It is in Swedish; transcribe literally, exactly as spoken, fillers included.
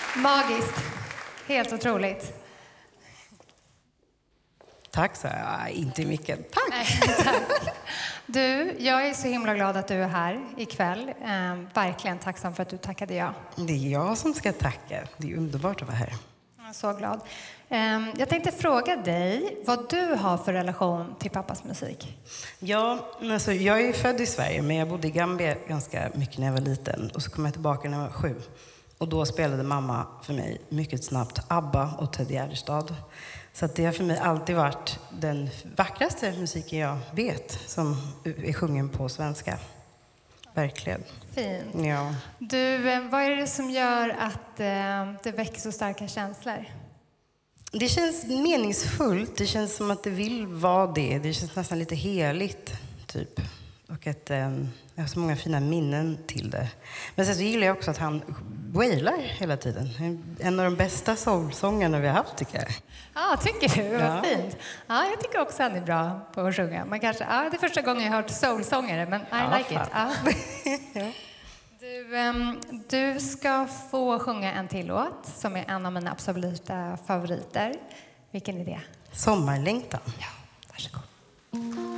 Magiskt. Helt otroligt. Tack, så jag. Inte mycket. Tack. Nej, tack. Du, jag är så himla glad att du är här ikväll. Eh, verkligen tacksam för att du tackade ja. Det är jag som ska tacka. Det är underbart att vara här. Jag är så glad. Eh, jag tänkte fråga dig vad du har för relation till pappas musik. Ja, alltså, jag är född i Sverige, men jag bodde i Gambia ganska mycket när jag var liten. Och så kom jag tillbaka när jag var sju. Och då spelade mamma för mig mycket snabbt ABBA och Ted Gärdestad. Så att det har för mig alltid varit den vackraste musiken jag vet som är sjungen på svenska. Verkligen. Fint. Ja. Du, eh, vad är det som gör att eh, det väcker så starka känslor? Det känns meningsfullt. Det känns som att det vill vara det. Det känns nästan lite heligt, typ. Och att eh, jag har så många fina minnen till det. Men sen så gillar jag också att han wailar hela tiden. En av de bästa soulsångarna vi har haft, tycker jag. Ja, tycker du? Vad Ja. fint. Ja, jag tycker också att han är bra på att sjunga. Man kanske, ja, det är första gången jag har hört soulsångare, men I Ja, like it. Ja. Ja. Du, ehm, du ska få sjunga en till låt som är en av mina absoluta favoriter. Vilken är det? Sommarlängtan. Ja, varsågod.